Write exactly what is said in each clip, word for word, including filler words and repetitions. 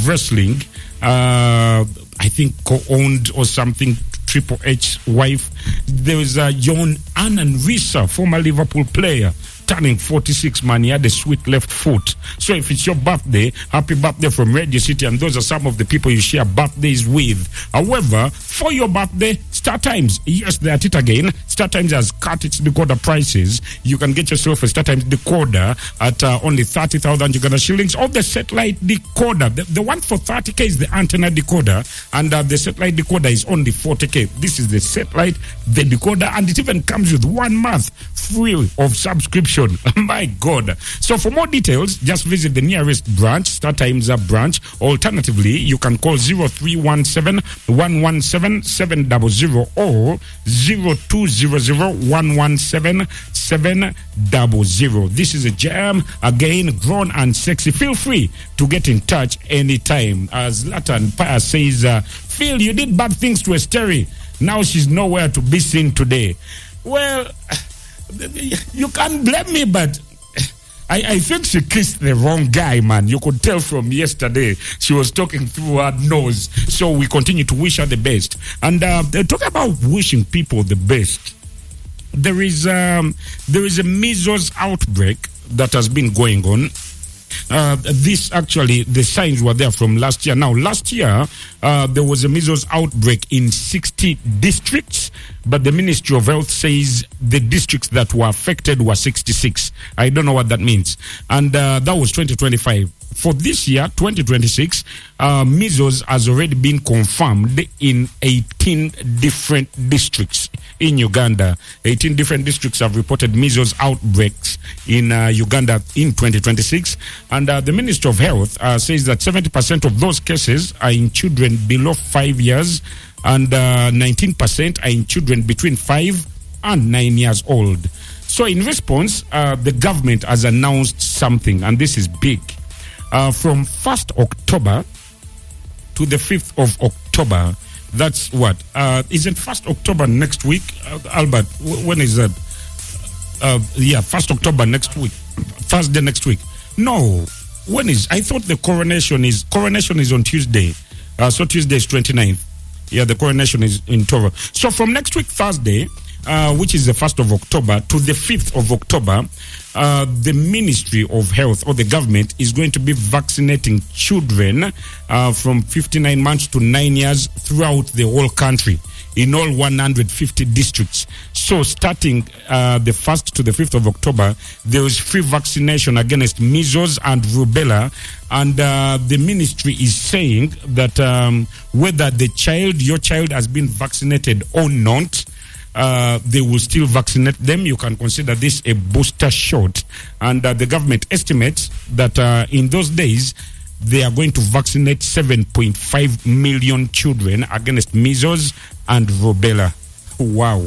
wrestling, uh, I think co-owned or something, Triple H wife. There was uh, John Annan Risa, former Liverpool player, turning forty-six, man. He had a sweet left foot. So if it's your birthday, happy birthday from Radio City, and those are some of the people you share birthdays with. However, for your birthday, StarTimes, yes, they're at it again. StarTimes has cut its decoder prices. You can get yourself a StarTimes decoder at uh, only thirty thousand Uganda shillings, or the satellite decoder. The, the one for thirty K is the antenna decoder, and uh, the satellite decoder is only forty K. This is the satellite, the decoder, and it even comes with one month free of subscription. My God. So for more details, just visit the nearest branch, StarTimes branch. Alternatively, you can call zero three one seven, one one seven, seven zero zero or zero two zero zero, one one seven, seven zero zero. This is a jam, again, grown and sexy. Feel free to get in touch anytime. As Zlatan Paya says, uh, Phil, you did bad things to Esteri. Now she's nowhere to be seen today. Well, you can't blame me, but I, I think she kissed the wrong guy, man. You could tell from yesterday she was talking through her nose. So we continue to wish her the best. And uh, talk about wishing people the best. There is um, there is a measles outbreak that has been going on. Uh, this actually, the signs were there from last year. Now, last year, uh, there was a measles outbreak in sixty districts, but the Ministry of Health says the districts that were affected were sixty-six. I don't know what that means. And uh, that was twenty twenty-five. For this year, twenty twenty-six, uh, measles has already been confirmed in eighteen different districts in Uganda. eighteen different districts have reported measles outbreaks in uh, Uganda in twenty twenty-six. And uh, the Ministry of Health uh, says that seventy percent of those cases are in children below five years and uh, nineteen percent are in children between five and nine years old. So in response, uh, the government has announced something, and this is big. Uh, from first October to the fifth of October, that's what? Uh, isn't first October next week? Uh, Albert, w- when is that? Uh, yeah, first October next week. Thursday next week. No, when is? I thought the coronation is, coronation is on Tuesday. Uh, so Tuesday is twenty-ninth. Yeah, the coronation is in Toro. So from next week, Thursday, uh, which is the first of October, to the fifth of October, Uh, the Ministry of Health or the government is going to be vaccinating children uh, from fifty-nine months to nine years throughout the whole country in all one hundred fifty districts. So starting uh, the first to the fifth of October, there is free vaccination against measles and rubella. And uh, the ministry is saying that um, whether the child, your child has been vaccinated or not, Uh, they will still vaccinate them. You can consider this a booster shot. And uh, the government estimates that uh, in those days, they are going to vaccinate seven point five million children against measles and rubella. Wow.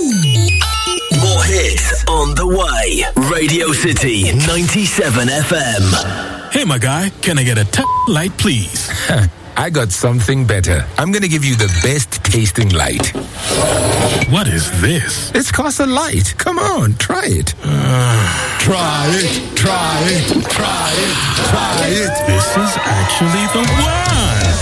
More hits on the way. Radio City ninety-seven F M. Hey, my guy, can I get a t- light, please? I got something better. I'm going to give you the best tasting light. What is this? It's Casa Light. Come on, try it. Uh, try it, try it, try it, try it. This is actually the one.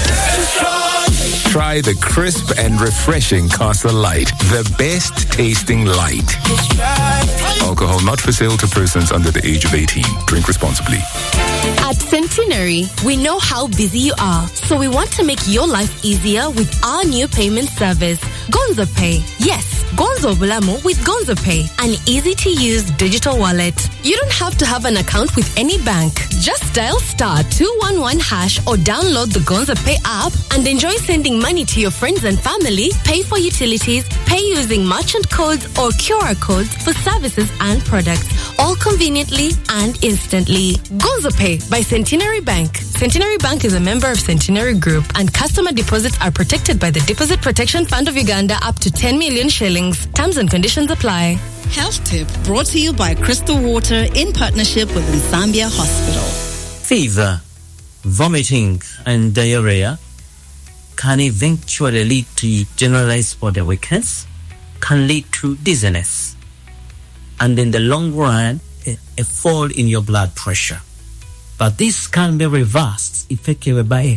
Try the crisp and refreshing Casa Light. The best tasting light. Alcohol not for sale to persons under the age of eighteen. Drink responsibly. At Centenary, we know how busy you are, so we want to make your life easier with our new payment service, Gonzo Pay. Yes, Gonzo Bulamo with Gonzo Pay, an easy-to-use digital wallet. You don't have to have an account with any bank. Just dial star two one one hash or download the Gonzo Pay app and enjoy sending money to your friends and family, pay for utilities, pay using merchant codes or Q R codes for services and products, all conveniently and instantly. Gonzo Pay by Centenary Bank. Centenary Bank is a member of Centenary Group, and customer deposits are protected by the Deposit Protection Fund of Uganda up to ten million shillings. Terms and conditions apply. Health tip brought to you by Crystal Water in partnership with Zambia Hospital. Fever, vomiting, and diarrhea can eventually lead to generalized body weakness, can lead to dizziness, and in the long run, a, a fall in your blood pressure. But this can be reversed effectively by